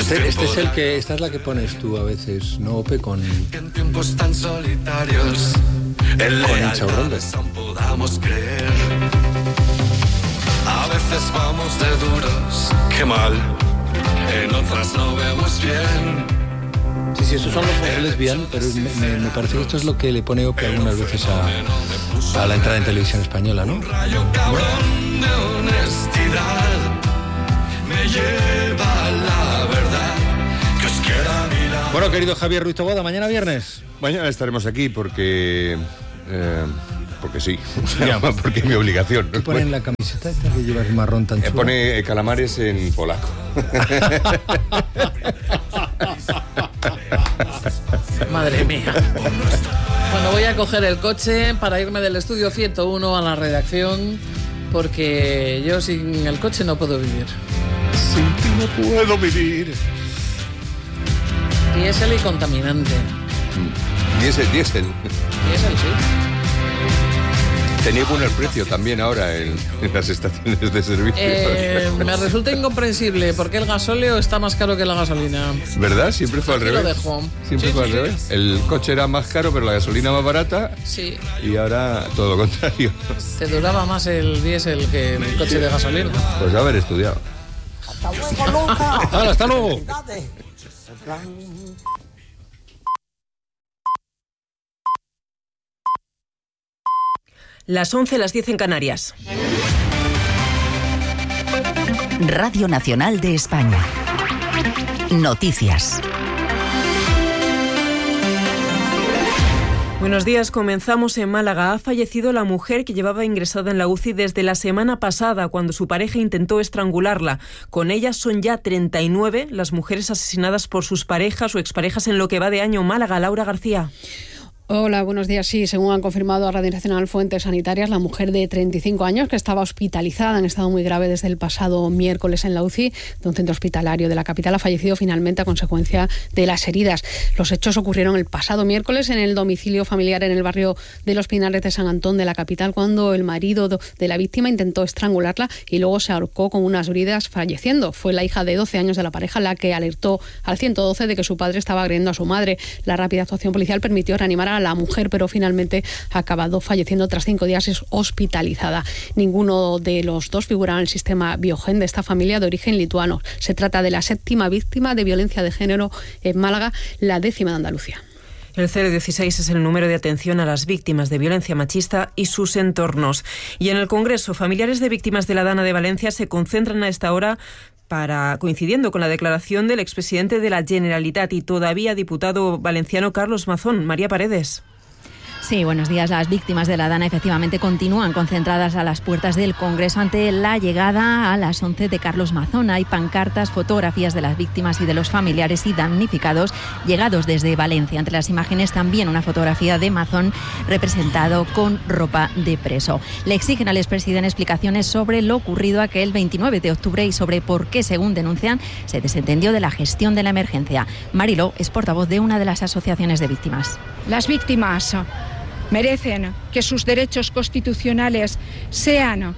Este es el que, esta es la que pones tú a veces, ¿no, Ope? Con en tiempos tan solitarios, en lealtades aún podamos creer. A veces vamos de duros, qué mal, en otras no vemos bien. Sí, esos son los fogones bien, pero me parece que esto es lo que le pone Ope algunas veces a la entrada en televisión española, ¿no? Un rayo cabrón de honestidad me lleva a la verdad que os quiera a mi lado. Bueno, querido Javier Ruiz Taboada, mañana viernes. Mañana estaremos aquí porque sí, porque es mi obligación. ¿Qué pone en la camiseta esta que llevas marrón tan chulo? Pone calamares en polaco. Madre mía. Bueno, voy a coger el coche para irme del estudio 101 a la redacción, porque yo sin el coche no puedo vivir. Sin ti no puedo vivir. Diésel y contaminante. Diésel. Diésel, sí. Tenía bueno el precio también ahora en las estaciones de servicio. Me resulta incomprensible porque el gasóleo está más caro que la gasolina. ¿Verdad? Siempre fue al revés. Lo dejo. Siempre fue al revés. El coche era más caro, pero la gasolina más barata. Sí. Y ahora todo lo contrario. Te duraba más el diésel que el coche de gasolina. Pues haber estudiado. Hasta luego, Luca. Hasta luego. Las 11, las 10 en Canarias. Radio Nacional de España. Noticias. Buenos días, comenzamos en Málaga. Ha fallecido la mujer que llevaba ingresada en la UCI desde la semana pasada, cuando su pareja intentó estrangularla. Con ella son ya 39 las mujeres asesinadas por sus parejas o exparejas en lo que va de año. Málaga, Laura García. Hola, buenos días. Sí, según han confirmado a Radio Nacional fuentes sanitarias, la mujer de 35 años que estaba hospitalizada en estado muy grave desde el pasado miércoles en la UCI de un centro hospitalario de la capital ha fallecido finalmente a consecuencia de las heridas. Los hechos ocurrieron el pasado miércoles en el domicilio familiar en el barrio de Los Pinares de San Antón de la capital, cuando el marido de la víctima intentó estrangularla y luego se ahorcó con unas bridas, falleciendo. Fue la hija de 12 años de la pareja la que alertó al 112 de que su padre estaba agrediendo a su madre. La rápida actuación policial permitió reanimar a la mujer, pero finalmente ha acabado falleciendo tras 5 días hospitalizada. Ninguno de los dos figura en el sistema Biogen de esta familia de origen lituano. Se trata de la 7ª víctima de violencia de género en Málaga, la 10ª de Andalucía. El 016 es el número de atención a las víctimas de violencia machista y sus entornos. Y en el Congreso, familiares de víctimas de la Dana de Valencia se concentran a esta hora coincidiendo con la declaración del expresidente de la Generalitat y todavía diputado valenciano Carlos Mazón. María Paredes. Sí, buenos días. Las víctimas de la Dana efectivamente continúan concentradas a las puertas del Congreso ante la llegada a las 11 de Carlos Mazón. Hay pancartas, fotografías de las víctimas y de los familiares y damnificados llegados desde Valencia. Entre las imágenes también una fotografía de Mazón representado con ropa de preso. Le exigen al expresidente explicaciones sobre lo ocurrido aquel 29 de octubre y sobre por qué, según denuncian, se desentendió de la gestión de la emergencia. Mariló es portavoz de una de las asociaciones de víctimas. Las víctimas merecen que sus derechos constitucionales sean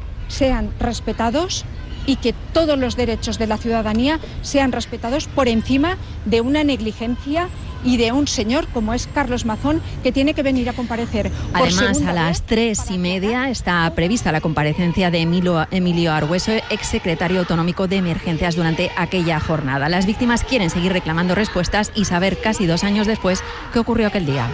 respetados y que todos los derechos de la ciudadanía sean respetados por encima de una negligencia y de un señor como es Carlos Mazón, que tiene que venir a comparecer. Además, a las 3:30 está prevista la comparecencia de Emilio Argueso, exsecretario autonómico de Emergencias, durante aquella jornada. Las víctimas quieren seguir reclamando respuestas y saber casi 2 años después qué ocurrió aquel día.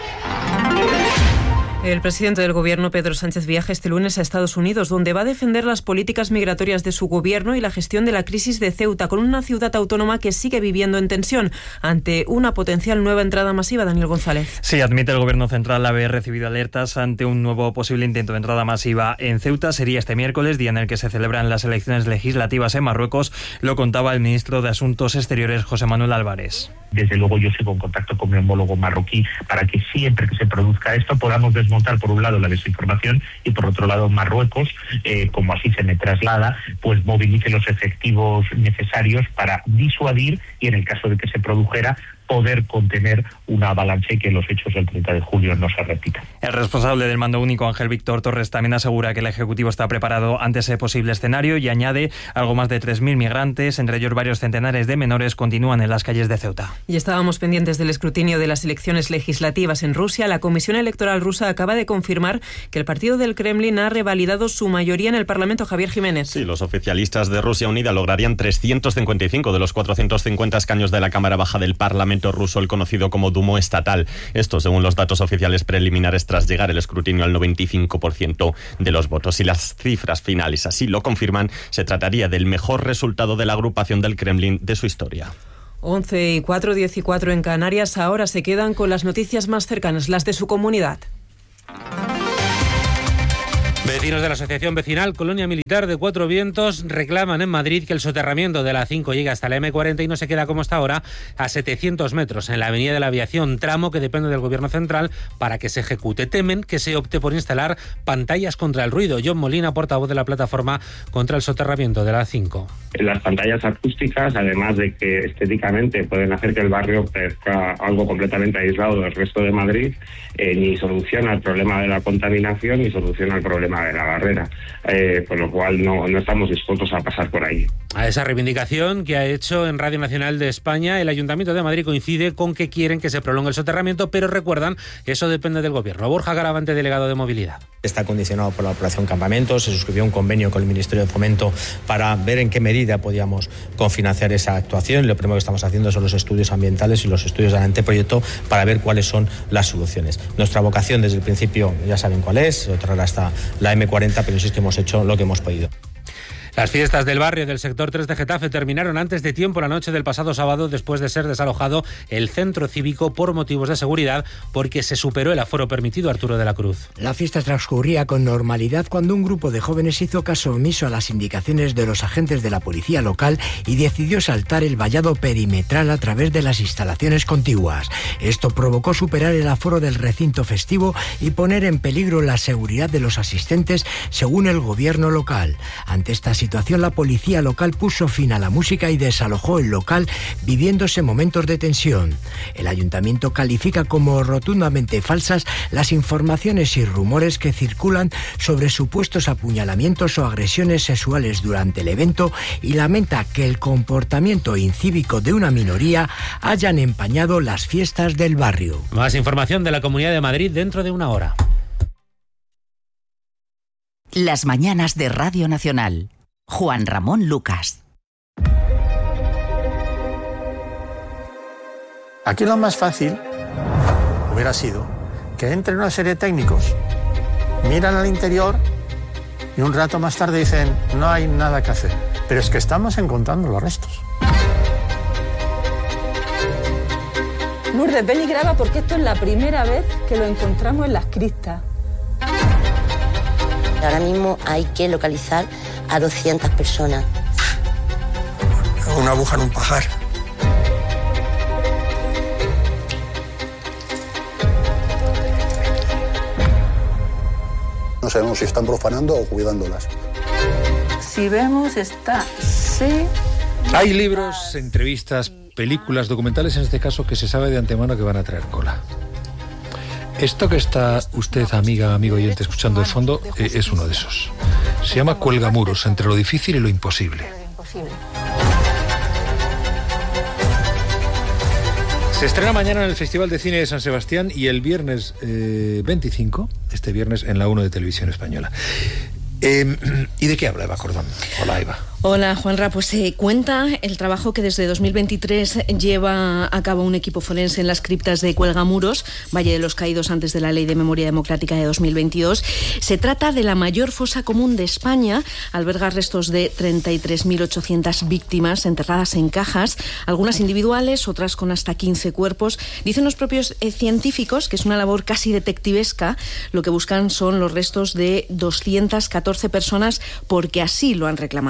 El presidente del Gobierno, Pedro Sánchez, viaja este lunes a Estados Unidos, donde va a defender las políticas migratorias de su gobierno y la gestión de la crisis de Ceuta, con una ciudad autónoma que sigue viviendo en tensión ante una potencial nueva entrada masiva. Daniel González. Sí, admite el Gobierno central haber recibido alertas ante un nuevo posible intento de entrada masiva en Ceuta. Sería este miércoles, día en el que se celebran las elecciones legislativas en Marruecos. Lo contaba el ministro de Asuntos Exteriores, José Manuel Álvarez. Desde luego yo sigo en contacto con mi homólogo marroquí para que siempre que se produzca esto podamos desmontar por un lado la desinformación y por otro lado Marruecos, como así se me traslada, pues movilice los efectivos necesarios para disuadir y en el caso de que se produjera poder contener una avalancha y que los hechos del 30 de julio no se repitan. El responsable del mando único, Ángel Víctor Torres, también asegura que el Ejecutivo está preparado ante ese posible escenario y añade algo más de 3.000 migrantes, entre ellos varios centenares de menores, continúan en las calles de Ceuta. Y estábamos pendientes del escrutinio de las elecciones legislativas en Rusia. La Comisión Electoral rusa acaba de confirmar que el partido del Kremlin ha revalidado su mayoría en el Parlamento. Javier Jiménez. Sí, los oficialistas de Rusia Unida lograrían 355 de los 450 escaños de la Cámara Baja del Parlamento ruso, el conocido como Dumo estatal. Esto según los datos oficiales preliminares tras llegar el escrutinio al 95% de los votos. Si las cifras finales así lo confirman, se trataría del mejor resultado de la agrupación del Kremlin de su historia. 11:04, 10:04 en Canarias. Ahora se quedan con las noticias más cercanas, las de su comunidad. Vecinos de la Asociación Vecinal Colonia Militar de Cuatro Vientos reclaman en Madrid que el soterramiento de la A5 llegue hasta la M40 y no se queda como está ahora a 700 metros en la Avenida de la Aviación, tramo que depende del Gobierno Central para que se ejecute. Temen que se opte por instalar pantallas contra el ruido. John Molina, portavoz de la plataforma contra el soterramiento de la A5. Las pantallas acústicas, además de que estéticamente pueden hacer que el barrio parezca algo completamente aislado del resto de Madrid, ni soluciona el problema de la contaminación ni soluciona el problema de la barrera, con lo cual no estamos dispuestos a pasar por ahí. A esa reivindicación que ha hecho en Radio Nacional de España, el Ayuntamiento de Madrid coincide con que quieren que se prolongue el soterramiento, pero recuerdan que eso depende del Gobierno. Borja Garavante, delegado de Movilidad. Está condicionado por la Operación Campamento, se suscribió un convenio con el Ministerio de Fomento para ver en qué medida podíamos cofinanciar esa actuación. Lo primero que estamos haciendo son los estudios ambientales y los estudios del anteproyecto para ver cuáles son las soluciones. Nuestra vocación desde el principio ya saben cuál es, otra hasta la M40, pero insisto, hemos hecho lo que hemos podido. Las fiestas del barrio del sector 3 de Getafe terminaron antes de tiempo la noche del pasado sábado después de ser desalojado el centro cívico por motivos de seguridad porque se superó el aforo permitido. Arturo de la Cruz. La fiesta transcurría con normalidad cuando un grupo de jóvenes hizo caso omiso a las indicaciones de los agentes de la policía local y decidió saltar el vallado perimetral a través de las instalaciones contiguas. Esto provocó superar el aforo del recinto festivo y poner en peligro la seguridad de los asistentes, según el gobierno local. Ante esta situación, la policía local puso fin a la música y desalojó el local, viviéndose momentos de tensión. El ayuntamiento califica como rotundamente falsas las informaciones y rumores que circulan sobre supuestos apuñalamientos o agresiones sexuales durante el evento y lamenta que el comportamiento incívico de una minoría hayan empañado las fiestas del barrio. Más información de la Comunidad de Madrid dentro de una hora. Las mañanas de Radio Nacional. Juan Ramón Lucas. Aquí lo más fácil hubiera sido que entren una serie de técnicos, miran al interior y un rato más tarde dicen no hay nada que hacer. Pero es que estamos encontrando los restos. Lourdes, ven y graba porque esto es la primera vez que lo encontramos en las cristas. Ahora mismo hay que localizar a 200 personas. Una aguja en un pajar. No sabemos si están profanando o cuidándolas. Si vemos, está... Sí. Hay libros, entrevistas, películas, documentales, en este caso, que se sabe de antemano que van a traer cola. Esto que está usted, amigo oyente, escuchando de fondo, es uno de esos. Se llama Cuelgamuros, entre lo difícil y lo imposible. Se estrena mañana en el Festival de Cine de San Sebastián y el viernes 25, este viernes, en la 1 de Televisión Española. ¿Y de qué habla Eva Cordón? Hola, Eva. Hola, Juanra. Pues se cuenta el trabajo que desde 2023 lleva a cabo un equipo forense en las criptas de Cuelgamuros, Valle de los Caídos, antes de la Ley de Memoria Democrática de 2022. Se trata de la mayor fosa común de España. Alberga restos de 33.800 víctimas enterradas en cajas, algunas individuales, otras con hasta 15 cuerpos. Dicen los propios científicos que es una labor casi detectivesca. Lo que buscan son los restos de 214 personas porque así lo han reclamado sus familias.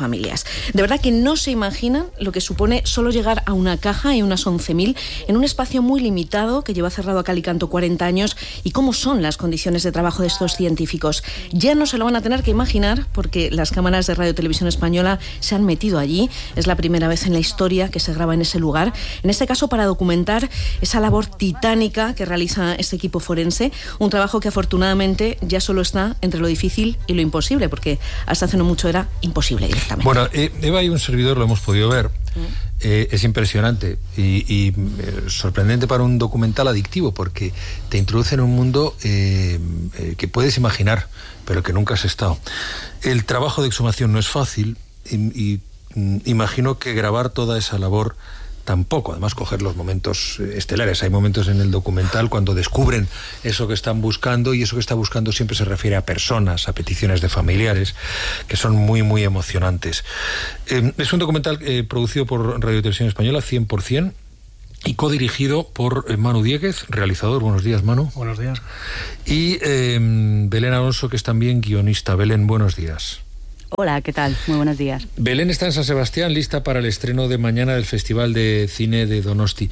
familias. De verdad que no se imaginan lo que supone solo llegar a una caja y unas 11.000 en un espacio muy limitado que lleva cerrado a cal y canto 40 años, y cómo son las condiciones de trabajo de estos científicos. Ya no se lo van a tener que imaginar porque las cámaras de Radio Televisión Española se han metido allí. Es la primera vez en la historia que se graba en ese lugar, en este caso para documentar esa labor titánica que realiza este equipo forense, un trabajo que afortunadamente ya solo está entre lo difícil y lo imposible, porque hasta hace no mucho era imposible directamente. Bueno, Eva y un servidor lo hemos podido ver. Es impresionante y sorprendente para un documental adictivo, porque te introduce en un mundo que puedes imaginar, pero que nunca has estado. El trabajo de exhumación no es fácil y imagino que grabar toda esa labor tampoco, además coger los momentos estelares. Hay momentos en el documental cuando descubren eso que están buscando, y eso que está buscando siempre se refiere a personas, a peticiones de familiares, que son muy, muy emocionantes. Es un documental producido por Radio Televisión Española, 100%, y codirigido por Manu Dieguez, realizador. Buenos días, Manu. Buenos días. Y Belén Alonso, que es también guionista. Belén, buenos días. Hola, ¿qué tal? Muy buenos días. Belén está en San Sebastián, lista para el estreno de mañana del Festival de Cine de Donosti.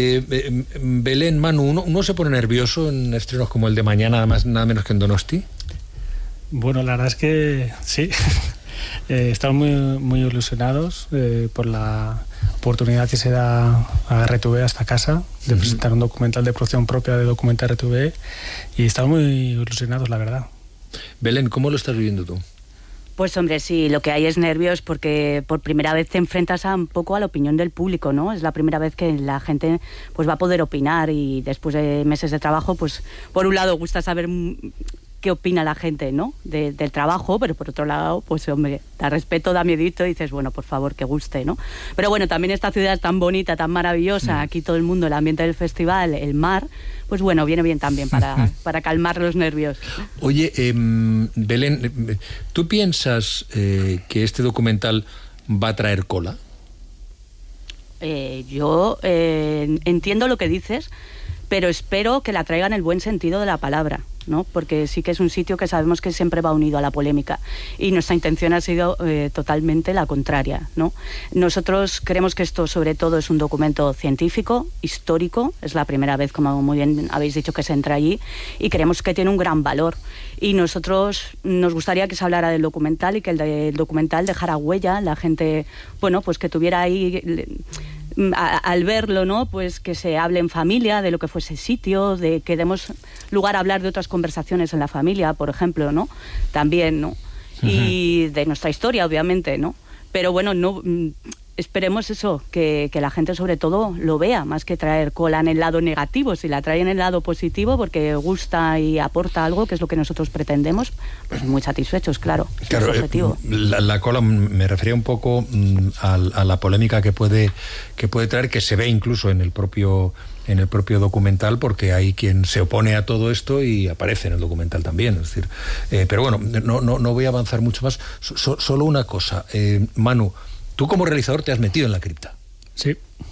Belén, Manu, ¿uno se pone nervioso en estrenos como el de mañana, nada menos que en Donosti? Bueno, la verdad es que sí. Estamos muy ilusionados por la oportunidad que se da a RTV, a esta casa, de presentar un documental de producción propia de Documental RTV, y estamos muy ilusionados, la verdad. Belén, ¿cómo lo estás viviendo tú? Pues hombre, sí, lo que hay es nervios, porque por primera vez te enfrentas un poco a la opinión del público, ¿no? Es la primera vez que la gente pues va a poder opinar, y después de meses de trabajo, pues por un lado gusta saber qué opina la gente, ¿no? Del trabajo, pero por otro lado, pues hombre, da respeto, da miedito, y dices, bueno, por favor, que guste, ¿no? Pero bueno, también esta ciudad es tan bonita, tan maravillosa, aquí todo el mundo, el ambiente del festival, el mar, pues bueno, viene bien también para calmar los nervios. Oye, Belén, ¿tú piensas que este documental va a traer cola? Yo entiendo lo que dices, pero espero que la traiga en el buen sentido de la palabra, ¿no? Porque sí que es un sitio que sabemos que siempre va unido a la polémica, y nuestra intención ha sido totalmente la contraria, ¿no? Nosotros creemos que esto sobre todo es un documento científico, histórico, es la primera vez, como muy bien habéis dicho, que se entra allí, y creemos que tiene un gran valor, y nosotros nos gustaría que se hablara del documental y que el documental dejara huella, la gente, bueno, pues que tuviera ahí... al verlo, ¿no? Pues que se hable en familia de lo que fue ese sitio, de que demos lugar a hablar de otras conversaciones en la familia, por ejemplo, ¿no? También, ¿no? Y de nuestra historia, obviamente, ¿no? Pero bueno, no esperemos eso, que la gente sobre todo lo vea, más que traer cola en el lado negativo. Si la trae en el lado positivo porque gusta y aporta algo, que es lo que nosotros pretendemos, pues muy satisfechos, claro. Claro, es objetivo. La cola me refería un poco a la polémica que puede traer, que se ve incluso en el propio documental, porque hay quien se opone a todo esto y aparece en el documental también, es decir, pero bueno, no voy a avanzar mucho más. Solo una cosa, Manu, tú como realizador te has metido en la cripta. Sí.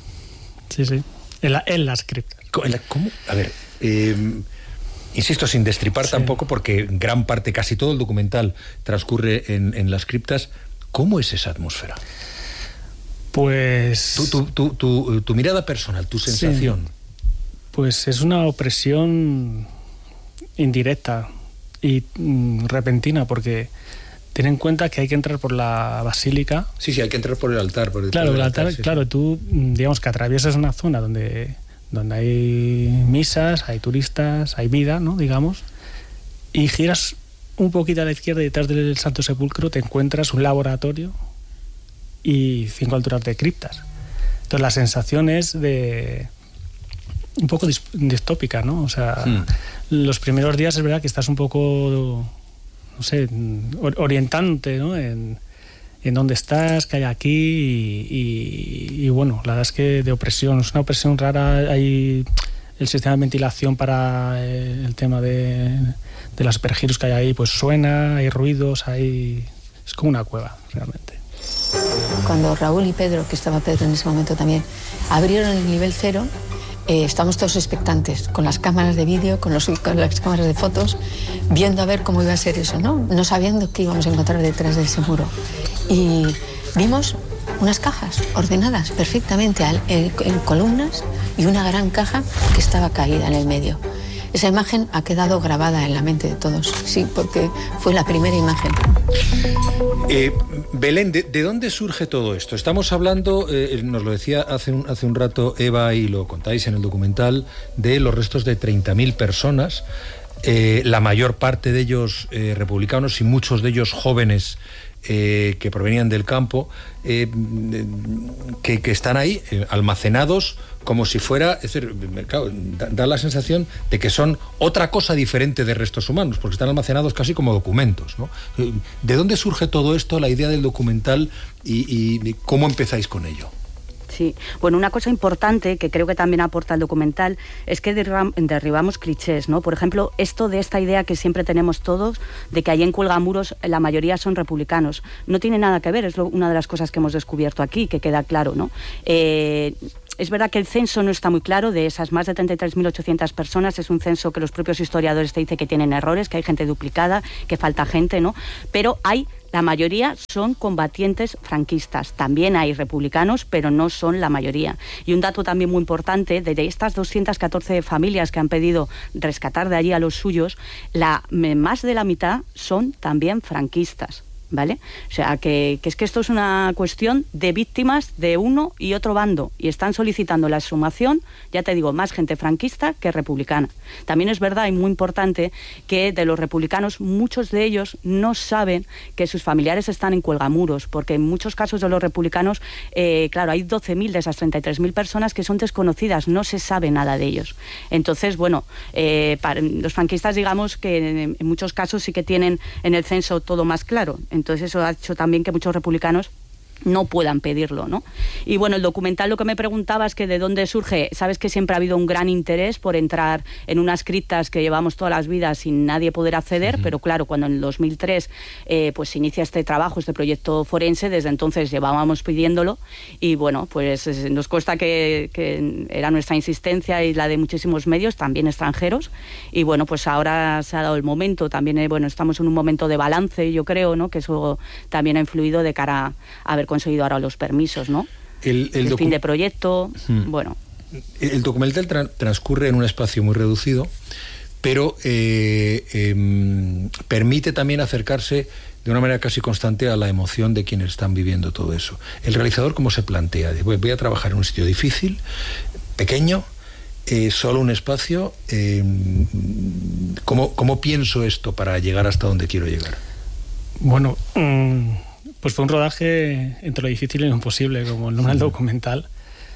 En las criptas. ¿Cómo? A ver, insisto, sin destripar tampoco, porque gran parte, casi todo el documental transcurre en las criptas. ¿Cómo es esa atmósfera? Pues... Tu mirada personal, tu sensación. Sí. Pues es una opresión indirecta y repentina, porque ten en cuenta que hay que entrar por la basílica. Sí, hay que entrar por el altar. Claro, el altar, sí. Claro, tú, digamos que atraviesas una zona donde hay misas, hay turistas, hay vida, ¿no? Digamos, y giras un poquito a la izquierda, y detrás del Santo Sepulcro te encuentras un laboratorio y 5 alturas de criptas. Entonces la sensación es de... un poco distópica, ¿no? O sea, los primeros días es verdad que estás un poco, no sé, orientándote, ¿no? En dónde estás, qué hay aquí, y bueno, la verdad es que de opresión, es una opresión rara. Hay el sistema de ventilación para el tema de las pergiros que hay ahí, pues suena, hay ruidos, es como una cueva, realmente. Cuando Raúl y Pedro, que estaba Pedro en ese momento también, abrieron el nivel 0, Estamos todos expectantes, con las cámaras de vídeo, con las cámaras de fotos, viendo a ver cómo iba a ser eso, no sabiendo qué íbamos a encontrar detrás de ese muro. Y vimos unas cajas ordenadas perfectamente en columnas y una gran caja que estaba caída en el medio. Esa imagen ha quedado grabada en la mente de todos, sí, porque fue la primera imagen. Belén, ¿de dónde surge todo esto? Estamos hablando, nos lo decía hace un rato Eva, y lo contáis en el documental, de los restos de 30.000 personas, la mayor parte de ellos republicanos y muchos de ellos jóvenes que provenían del campo, que están ahí almacenados como si fuera, es decir, claro, da la sensación de que son otra cosa diferente de restos humanos, porque están almacenados casi como documentos, ¿no? ¿De dónde surge todo esto, la idea del documental, y cómo empezáis con ello? Sí, bueno, una cosa importante que creo que también aporta el documental es que derribamos clichés, ¿no? Por ejemplo, esta idea que siempre tenemos todos de que allí en Cuelgamuros la mayoría son republicanos. No tiene nada que ver, es una de las cosas que hemos descubierto aquí, que queda claro, ¿no? Es verdad que el censo no está muy claro, de esas más de 33.800 personas, es un censo que los propios historiadores te dicen que tienen errores, que hay gente duplicada, que falta gente, ¿no? Pero la mayoría son combatientes franquistas. También hay republicanos, pero no son la mayoría. Y un dato también muy importante, de estas 214 familias que han pedido rescatar de allí a los suyos, más de la mitad son también franquistas, ¿vale? O sea, que es que esto es una cuestión de víctimas de uno y otro bando, y están solicitando la exhumación, ya te digo, más gente franquista que republicana. También es verdad y muy importante que de los republicanos, muchos de ellos no saben que sus familiares están en Cuelgamuros, porque en muchos casos de los republicanos, claro, hay 12.000 de esas 33.000 personas que son desconocidas, no se sabe nada de ellos. Entonces, bueno, para los franquistas, digamos que en muchos casos sí que tienen en el censo todo más claro. Entonces eso ha hecho también que muchos republicanos no puedan pedirlo, ¿no? Y bueno, el documental, lo que me preguntabas, que de dónde surge, sabes que siempre ha habido un gran interés por entrar en unas criptas que llevamos todas las vidas sin nadie poder acceder, pero claro, cuando en el 2003 pues se inicia este trabajo, este proyecto forense, desde entonces llevábamos pidiéndolo, y bueno, pues nos consta que era nuestra insistencia y la de muchísimos medios, también extranjeros, y bueno, pues ahora se ha dado el momento, también bueno, estamos en un momento de balance, yo creo, ¿no? Que eso también ha influido de cara a haber conseguido ahora los permisos, ¿no? El fin de proyecto, bueno. El documental transcurre en un espacio muy reducido, pero permite también acercarse de una manera casi constante a la emoción de quienes están viviendo todo eso. El realizador, ¿cómo se plantea? Voy a trabajar en un sitio difícil, pequeño, solo un espacio. ¿Cómo pienso esto para llegar hasta donde quiero llegar? Bueno, pues fue un rodaje entre lo difícil y lo imposible, como el nombre del documental.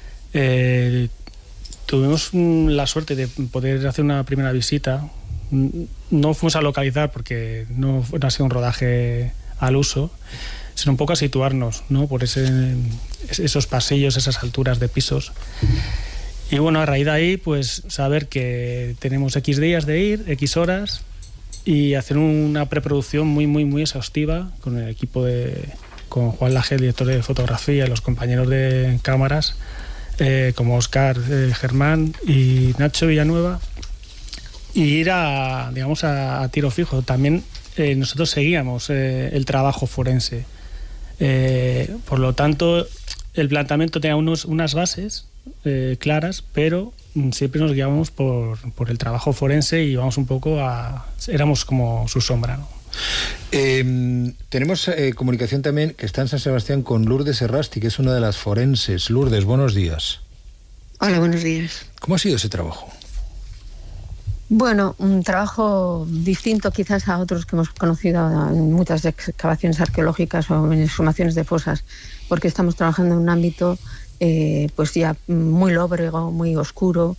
Tuvimos la suerte de poder hacer una primera visita. No fuimos a localizar porque no ha sido un rodaje al uso, sino un poco a situarnos, ¿no? Por esos pasillos, esas alturas de pisos. Y bueno, a raíz de ahí, pues saber que tenemos X días de ir, X horas, y hacer una preproducción muy, muy, muy exhaustiva con el equipo con Juan Laje, el director de fotografía, y los compañeros de cámaras, como Óscar Germán y Nacho Villanueva, y ir a tiro fijo. También nosotros seguíamos el trabajo forense. Por lo tanto, el planteamiento tenía unas bases claras, pero siempre nos guiábamos por el trabajo forense y íbamos un poco éramos como su sombra, ¿no? Tenemos comunicación también, que está en San Sebastián, con Lourdes Errasti, que es una de las forenses. Lourdes, buenos días. Hola, buenos días. ¿Cómo ha sido ese trabajo? Bueno, un trabajo distinto quizás a otros que hemos conocido en muchas excavaciones arqueológicas o en exhumaciones de fosas, porque estamos trabajando en un ámbito pues ya muy lóbrego, muy oscuro,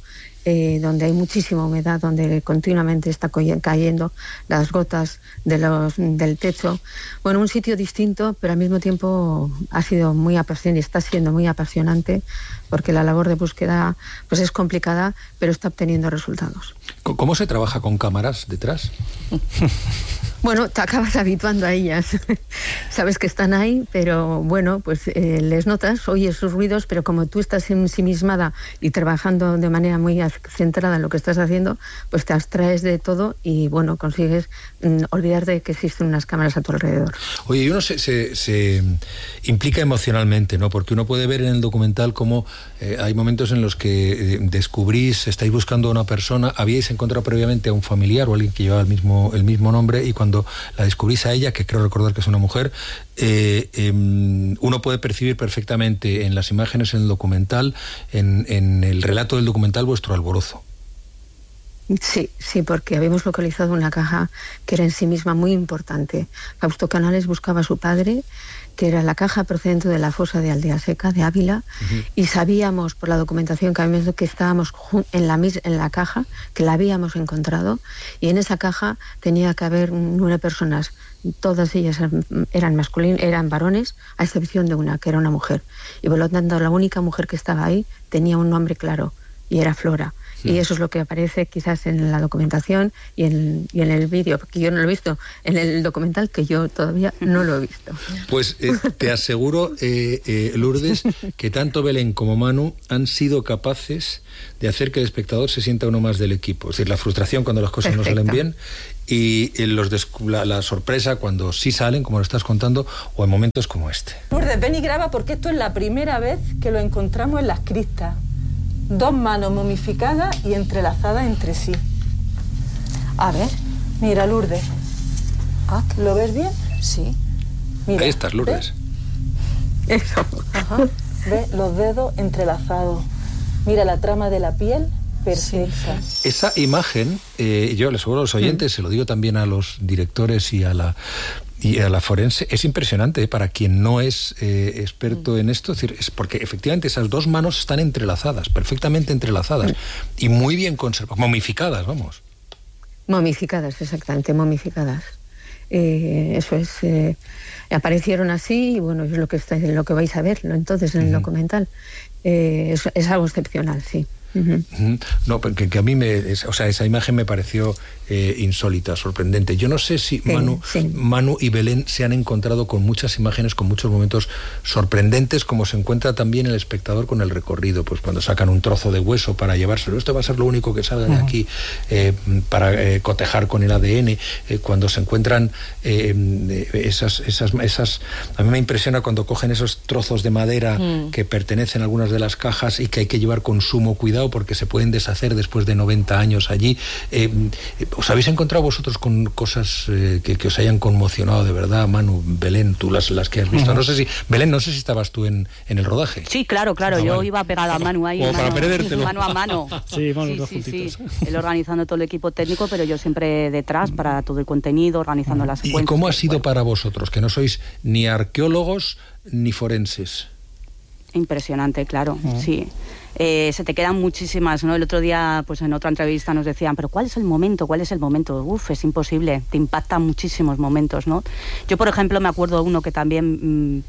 donde hay muchísima humedad, donde continuamente está cayendo las gotas del techo. Bueno, un sitio distinto, pero al mismo tiempo ha sido muy apasionante, está siendo muy apasionante, porque la labor de búsqueda pues es complicada, pero está obteniendo resultados. ¿Cómo se trabaja con cámaras detrás? Bueno, te acabas habituando a ellas. Sabes que están ahí, pero bueno, pues les notas, oyes sus ruidos, pero como tú estás ensimismada y trabajando de manera muy centrada en lo que estás haciendo, pues te abstraes de todo y bueno, consigues olvidarte de que existen unas cámaras a tu alrededor. Oye, y uno se implica emocionalmente, ¿no? Porque uno puede ver en el documental cómo hay momentos en los que descubrís, estáis buscando a una persona, habíais encontrado previamente a un familiar o alguien que llevaba el mismo nombre, y cuando la descubrís a ella, que creo recordar que es una mujer, uno puede percibir perfectamente en las imágenes, en el documental, en el relato del documental, vuestro alborozo. Sí, porque habíamos localizado una caja que era en sí misma muy importante. Fausto Canales buscaba a su padre, que era la caja procedente de la fosa de Aldea Seca, de Ávila, y sabíamos por la documentación que habíamos que estábamos en la caja, que la habíamos encontrado, y en esa caja tenía que haber 9 personas. Todas ellas eran varones, a excepción de una, que era una mujer. Y por lo tanto, la única mujer que estaba ahí tenía un nombre claro, y era Flora. Y eso es lo que aparece quizás en la documentación y en el vídeo, porque yo no lo he visto en el documental, que yo todavía no lo he visto. Pues te aseguro, Lourdes, que tanto Belén como Manu han sido capaces de hacer que el espectador se sienta uno más del equipo. Es decir, la frustración cuando las cosas no salen bien y la sorpresa cuando sí salen, como lo estás contando, o en momentos como este. Lourdes, ven y graba, porque esto es la primera vez que lo encontramos en las cristas. 2 manos momificadas y entrelazadas entre sí. A ver, mira, Lourdes. ¿Lo ves bien? Sí. Mira, ahí estás, Lourdes. Eso. Ajá. Ve los dedos entrelazados. Mira la trama de la piel perfecta. Sí. Esa imagen, yo les aseguro a los oyentes, se lo digo también a los directores y a la forense, es impresionante para quien no es experto en esto, es decir, es porque efectivamente esas 2 manos están entrelazadas, perfectamente entrelazadas, y muy bien conservadas, momificadas, vamos. Momificadas, exactamente, momificadas. Eso es, aparecieron así, y bueno, es lo que vais a ver, ¿no? Entonces en el documental. Es algo excepcional, sí. No, que a mí esa imagen me pareció insólita, sorprendente. Yo no sé si Manu y Belén se han encontrado con muchas imágenes, con muchos momentos sorprendentes, como se encuentra también el espectador con el recorrido, pues cuando sacan un trozo de hueso para llevárselo, esto va a ser lo único que salga de aquí, para cotejar con el ADN, cuando se encuentran esas, a mí me impresiona cuando cogen esos trozos de madera que pertenecen a algunas de las cajas y que hay que llevar con sumo cuidado porque se pueden deshacer después de 90 años allí. ¿Os habéis encontrado vosotros con cosas que os hayan conmocionado de verdad? Manu, Belén, tú las que has visto. No sé si, Belén, no sé si estabas tú en el rodaje. Sí, claro, yo iba pegada a Manu ahí, mano a mano. Sí, vamos los juntitos. Él organizando todo el equipo técnico, pero yo siempre detrás para todo el contenido, organizando las secuencias. ¿Y cómo ha sido para vosotros, que no sois ni arqueólogos ni forenses? Impresionante, claro, sí. Se te quedan muchísimas, ¿no? El otro día, pues en otra entrevista nos decían, pero ¿cuál es el momento? Uf, es imposible, te impactan muchísimos momentos, ¿no? Yo, por ejemplo, me acuerdo uno que también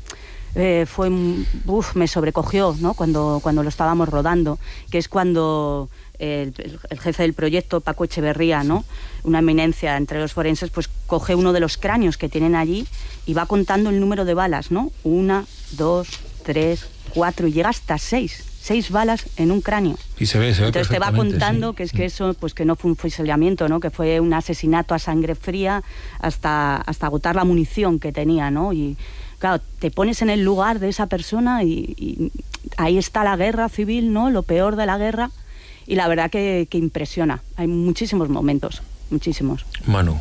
me sobrecogió, ¿no? Cuando lo estábamos rodando, que es cuando el jefe del proyecto, Paco Echeverría, ¿no? Una eminencia entre los forenses, pues coge uno de los cráneos que tienen allí y va contando el número de balas, ¿no? 1, 2, 3, 4 y llega hasta 6 balas en un cráneo. Y se ve entonces te va contando que es que eso, pues que no fue un fusilamiento, ¿no? Que fue un asesinato a sangre fría hasta agotar la munición que tenía, ¿no? Y claro, te pones en el lugar de esa persona y ahí está la guerra civil, ¿no? Lo peor de la guerra, y la verdad que impresiona. Hay muchísimos momentos, muchísimos. Manu.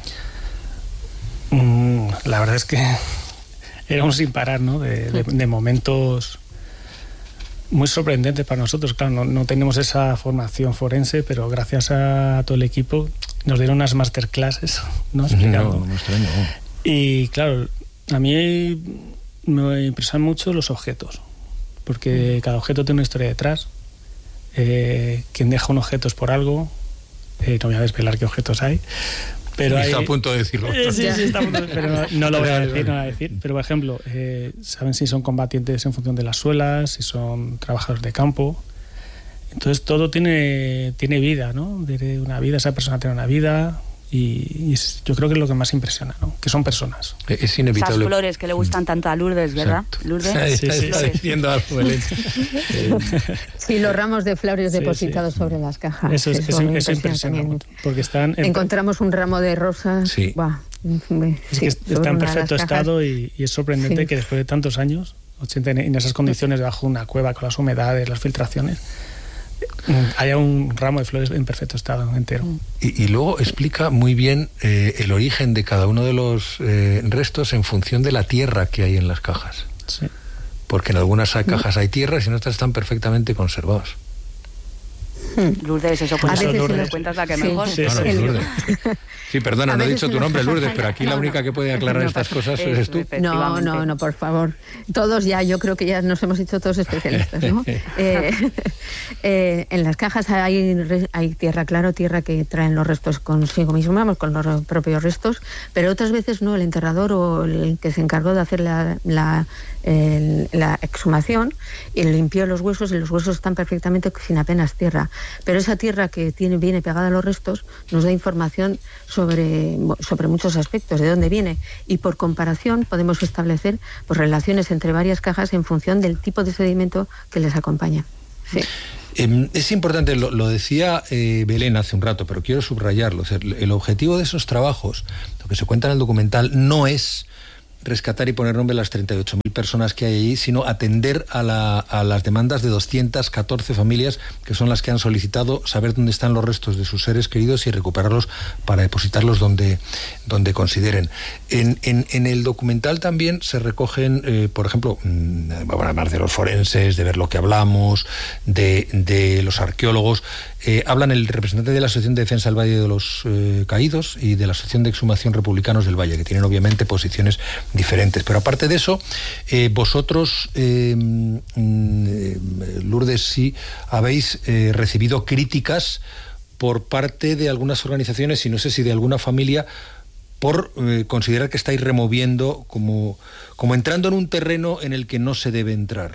La verdad es que era un sin parar, ¿no? De momentos muy sorprendentes para nosotros. Claro, no tenemos esa formación forense, pero gracias a todo el equipo nos dieron unas masterclasses, ¿no? Explicando. Y claro, a mí me impresionan mucho los objetos, porque cada objeto tiene una historia detrás. quien deja un objeto es por algo. No voy a desvelar qué objetos hay. Pero está a punto de decirlo. Sí, está a punto de decirlo, pero no lo voy a decir, Pero, por ejemplo, saben si son combatientes en función de las suelas, si son trabajadores de campo. Entonces todo tiene vida, ¿no? Tiene una vida, esa persona tiene una vida. Y yo creo que es lo que más impresiona, ¿no? Que son personas. Es inevitable. Esas flores que le gustan tanto a Lourdes, ¿verdad? Exacto. Lourdes. Sí, está diciendo algo, Belén. Sí, los ramos de flores depositados sobre las cajas. Eso impresiona, porque encontramos un ramo de rosas. Sí. Es que está en perfecto estado y es sorprendente que después de tantos años, 80 en esas condiciones bajo una cueva con las humedades, las filtraciones, haya un ramo de flores en perfecto estado entero. Y luego explica muy bien el origen de cada uno de los restos en función de la tierra que hay en las cajas. Sí. Porque en algunas cajas hay tierras y en otras están perfectamente conservados. Lourdes, eso lo cuentas la que mejor. Lourdes. Sí, perdona, no he dicho tu nombre, Lourdes, pero aquí la única que puede aclarar estas cosas eres tú. No, por favor. Todos ya, yo creo que ya nos hemos hecho todos especialistas, ¿no? En las cajas hay tierra, claro, tierra que traen los restos consigo mismo, vamos, con los propios restos, pero otras veces no, el enterrador o el que se encargó de hacer la exhumación y limpió los huesos, y los huesos están perfectamente sin apenas tierra. Pero esa tierra que viene pegada a los restos nos da información sobre muchos aspectos, de dónde viene, y por comparación podemos establecer pues relaciones entre varias cajas en función del tipo de sedimento que les acompaña. Sí. Es importante, lo decía Belén hace un rato, pero quiero subrayarlo. O sea, el objetivo de esos trabajos, lo que se cuenta en el documental, no es rescatar y poner nombre a las 38.000 personas que hay allí, sino atender a las demandas de 214 familias, que son las que han solicitado saber dónde están los restos de sus seres queridos y recuperarlos para depositarlos donde consideren. En el documental también se recogen, por ejemplo, además de los forenses, de ver lo que hablamos, de los arqueólogos, hablan el representante de la Asociación de Defensa del Valle de los Caídos y de la Asociación de Exhumación Republicanos del Valle, que tienen obviamente posiciones diferentes. Pero aparte de eso, vosotros, Lourdes, sí habéis recibido críticas por parte de algunas organizaciones y no sé si de alguna familia por considerar que estáis removiendo, como entrando en un terreno en el que no se debe entrar.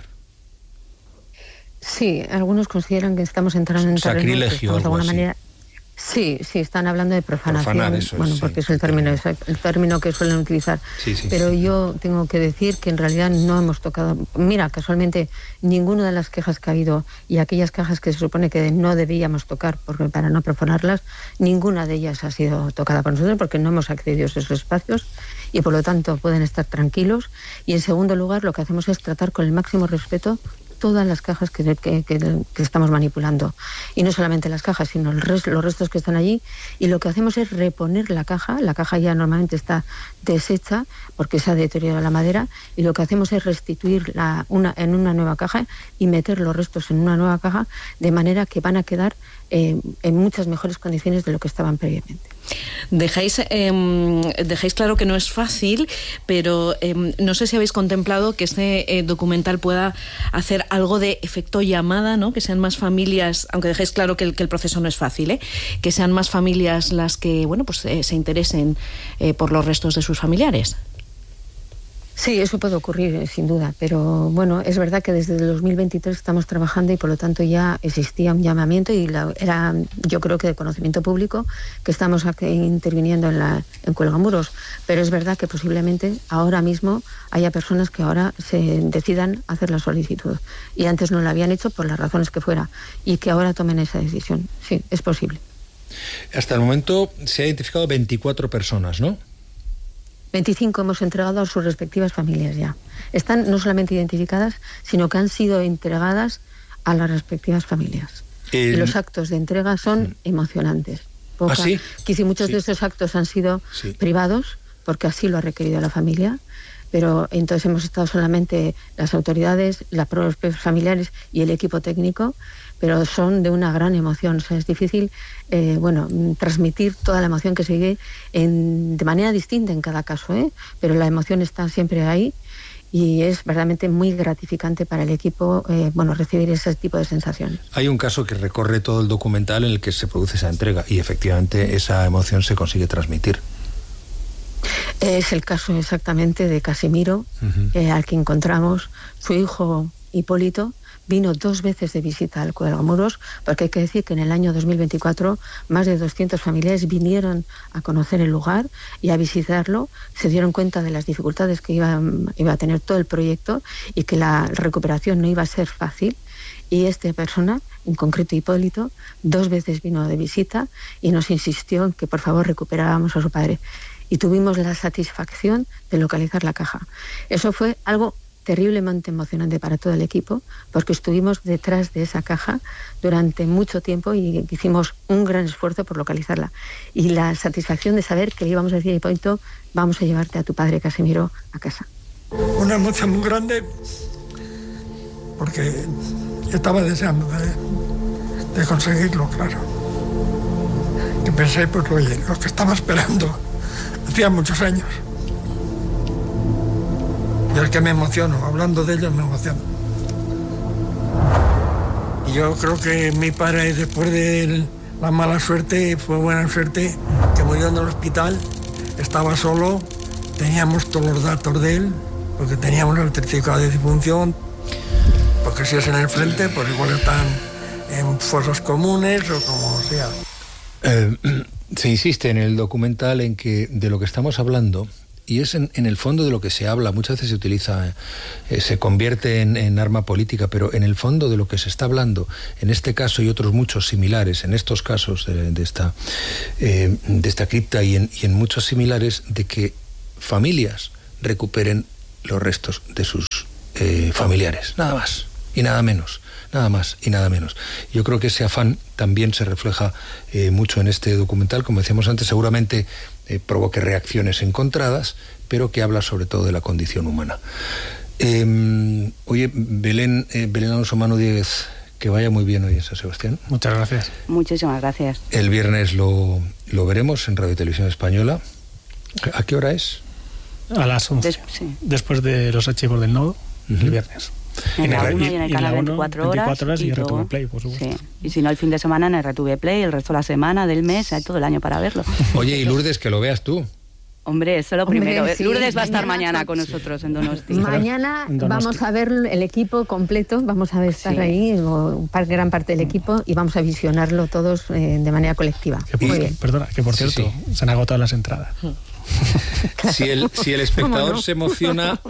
Sí, algunos consideran que estamos entrando en un terreno sacrilegio, de alguna así. manera. Sí, están hablando de profanación. Profanar, eso es, bueno, sí, porque es el término que suelen utilizar. Sí, pero yo tengo que decir que en realidad no hemos tocado. Mira, casualmente, ninguna de las quejas que ha habido y aquellas quejas que se supone que no debíamos tocar para no profanarlas, ninguna de ellas ha sido tocada por nosotros porque no hemos accedido a esos espacios y por lo tanto pueden estar tranquilos. Y en segundo lugar, lo que hacemos es tratar con el máximo respeto todas las cajas que estamos manipulando. Y no solamente las cajas, sino los restos que están allí. Y lo que hacemos es reponer la caja. La caja ya normalmente está deshecha porque se ha deteriorado la madera. Y lo que hacemos es restituir en una nueva caja y meter los restos en una nueva caja, de manera que van a quedar en muchas mejores condiciones de lo que estaban previamente. Dejáis claro que no es fácil, pero no sé si habéis contemplado que este documental pueda hacer algo de efecto llamada, ¿no? Que sean más familias, aunque dejáis claro que el proceso no es fácil, que sean más familias las que se interesen por los restos de sus familiares. Sí, eso puede ocurrir, sin duda, pero bueno, es verdad que desde el 2023 estamos trabajando y por lo tanto ya existía un llamamiento y era, yo creo que de conocimiento público, que estamos interviniendo en Cuelgamuros, pero es verdad que posiblemente ahora mismo haya personas que ahora se decidan hacer la solicitud y antes no la habían hecho por las razones que fuera y que ahora tomen esa decisión. Sí, es posible. Hasta el momento se ha identificado 24 personas, ¿no? 25 hemos entregado a sus respectivas familias ya. Están no solamente identificadas, sino que han sido entregadas a las respectivas familias. Y los actos de entrega son emocionantes. ¿Ah, sí? Quizá muchos de esos actos han sido privados, porque así lo ha requerido la familia, pero entonces hemos estado solamente las autoridades, las propios familiares y el equipo técnico, pero son de una gran emoción. O sea, es difícil transmitir toda la emoción que se vive de manera distinta en cada caso, pero la emoción está siempre ahí y es verdaderamente muy gratificante para el equipo recibir ese tipo de sensaciones. Hay un caso que recorre todo el documental en el que se produce esa entrega y efectivamente esa emoción se consigue transmitir. Es el caso exactamente de Casimiro, al que encontramos. Su hijo Hipólito vino 2 veces de visita al Cuelgamuros, porque hay que decir que en el año 2024 más de 200 familiares vinieron a conocer el lugar y a visitarlo, se dieron cuenta de las dificultades que iba a tener todo el proyecto y que la recuperación no iba a ser fácil. Y esta persona, en concreto Hipólito, 2 veces vino de visita y nos insistió en que por favor recuperáramos a su padre. Y tuvimos la satisfacción de localizar la caja. Eso fue algo terriblemente emocionante para todo el equipo, porque estuvimos detrás de esa caja durante mucho tiempo y hicimos un gran esfuerzo por localizarla. Y la satisfacción de saber que le íbamos a decir a Hipólito, vamos a llevarte a tu padre Casimiro a casa. Una emoción muy grande, porque estaba deseando de conseguirlo, claro. Y pensé, pues oye, lo que estaba esperando hacía muchos años. Y es que me emociono, hablando de ellos me emociono. Y yo creo que mi padre, después de la mala suerte, fue buena suerte, que murió en el hospital, estaba solo, teníamos todos los datos de él, porque teníamos el certificado de defunción, porque si es en el frente, pues igual están en fosas comunes o como sea. Se insiste en el documental en que de lo que estamos hablando, y es en el fondo de lo que se habla, muchas veces se utiliza, se convierte en arma política, pero en el fondo de lo que se está hablando, en este caso y otros muchos similares, en estos casos de esta cripta y en muchos similares, de que familias recuperen los restos de sus familiares, nada más y nada menos. Nada más y nada menos. Yo creo que ese afán también se refleja mucho en este documental, como decíamos antes, seguramente provoque reacciones encontradas, pero que habla sobre todo de la condición humana. Oye, Belén Alonso Manu Dieguez, que vaya muy bien hoy en San Sebastián. Muchas gracias. Muchísimas gracias. El viernes lo veremos en Radio y Televisión Española. ¿A qué hora es? A las 11. Después de los archivos del nodo, el viernes. En la 1 y en el canal 24 horas y RTV Play, por supuesto. Sí. Y si no, el fin de semana en RTV Play, el resto de la semana, del mes, hay todo el año para verlo. Oye, y Lourdes, que lo veas tú. Hombre, eso es lo primero. Sí. Lourdes va a estar mañana con nosotros en Donosti. Mañana vamos a ver el equipo completo, vamos a estar ahí, gran parte del equipo, y vamos a visionarlo todos de manera colectiva. Muy bien. Perdona, que por cierto, se han agotado las entradas. Si el espectador se emociona,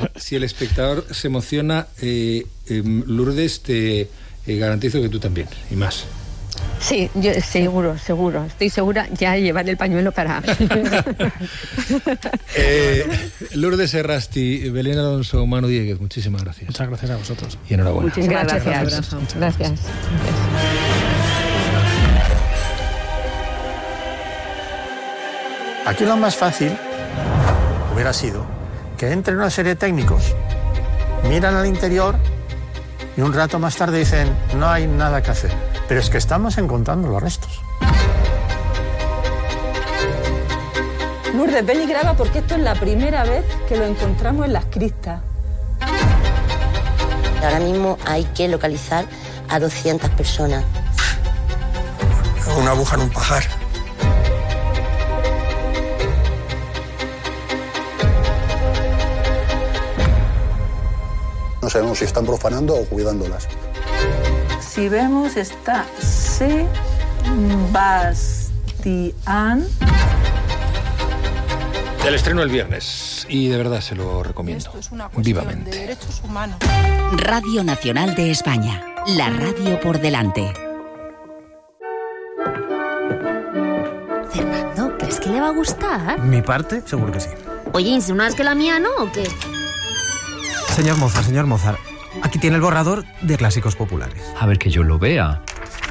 Lourdes, te garantizo que tú también, y más. Sí, yo seguro, estoy segura, ya llevar el pañuelo para... Lourdes Errasti, Belén Alonso Manu Dieguez, muchísimas gracias. Muchas gracias a vosotros. Y enhorabuena. Muchísimas gracias. Gracias. Aquí lo más fácil hubiera sido que entre una serie de técnicos, miran al interior y un rato más tarde dicen, no hay nada que hacer. Pero es que estamos encontrando los restos. Lourdes, ven y graba, porque esto es la primera vez que lo encontramos en las cristas. Ahora mismo hay que localizar a 200 personas. Una aguja en un pajar. No sabemos si están profanando o cuidándolas. Si vemos, está Sebastián. El estreno el viernes, y de verdad se lo recomiendo. Esto es una cuestión vivamente. de derechos humanos. Radio Nacional de España, la radio por delante. Fernando, ¿crees que le va a gustar? ¿Mi parte? Seguro que sí. Oye, ¿insinúas que la mía no o qué? Señor Mozart, aquí tiene el borrador de Clásicos Populares. A ver que yo lo vea.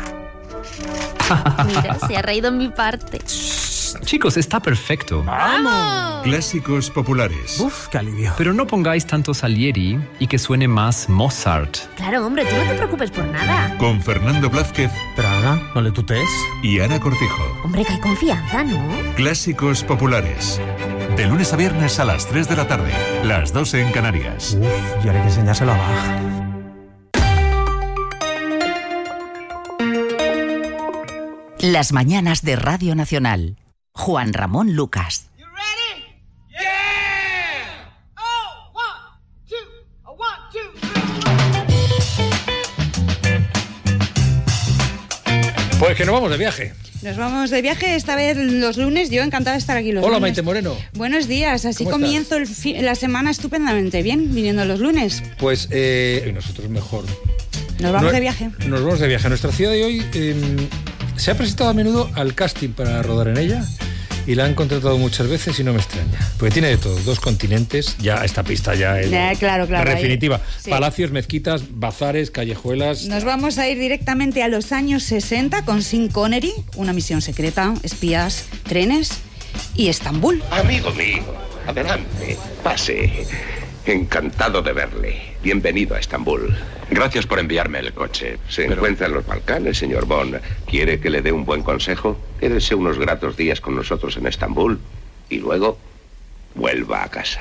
Mira, se ha reído en mi parte. Chicos, está perfecto. ¡Vamos! Clásicos Populares. Uf, qué alivio. Pero no pongáis tanto Salieri y que suene más Mozart. Claro, hombre, tú no te preocupes por nada. Con Fernando Blázquez. Pero Ana, no le tutees. Y Ana Cortijo. Hombre, que hay confianza, ¿no? Clásicos Populares. De lunes a viernes a las 3 de la tarde, las 12 en Canarias. Uf, y ahora hay que enseñárselo a Bach. Las mañanas de Radio Nacional. Juan Ramón Lucas. Pues que nos vamos de viaje. Nos vamos de viaje esta vez los lunes. Yo encantada de estar aquí los lunes. lunes. Maite Moreno. Buenos días. Así comienzo la semana estupendamente bien, viniendo los lunes. Pues y nosotros mejor. Nos vamos de viaje. Nos vamos de viaje. Nuestra ciudad de hoy se ha presentado a menudo al casting para rodar en ella y la han contratado muchas veces y no me extraña. Porque tiene de todo, 2 continentes, ya esta pista ya es claro, definitiva. Sí. Palacios, mezquitas, bazares, callejuelas. Nos vamos a ir directamente a los años 60 con Sean Connery, Una misión secreta, espías, trenes y Estambul. Amigo mío, adelante, pase. Encantado de verle. Bienvenido a Estambul. Gracias por enviarme el coche. Se encuentra en los Balcanes, señor Bond. ¿Quiere que le dé un buen consejo? Quédese unos gratos días con nosotros en Estambul y luego vuelva a casa.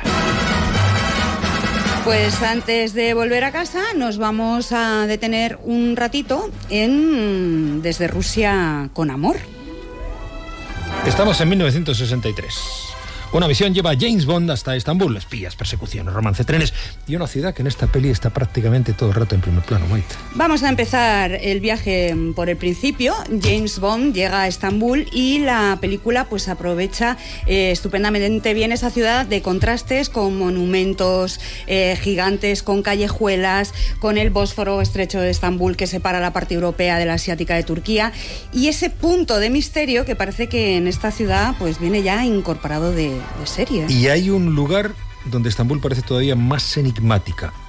Pues antes de volver a casa nos vamos a detener un ratito en Desde Rusia con amor. Estamos en 1963. Una misión lleva a James Bond hasta Estambul. Espías, persecuciones, romance, trenes y una ciudad que en esta peli está prácticamente todo el rato en primer plano, Maite. Vamos a empezar el viaje por el principio. James Bond llega a Estambul y la película pues aprovecha estupendamente bien esa ciudad de contrastes, con monumentos gigantes, con callejuelas, con el Bósforo, estrecho de Estambul que separa la parte europea de la asiática de Turquía, y ese punto de misterio que parece que en esta ciudad pues viene ya incorporado de serie. Y hay un lugar donde Estambul parece todavía más enigmática.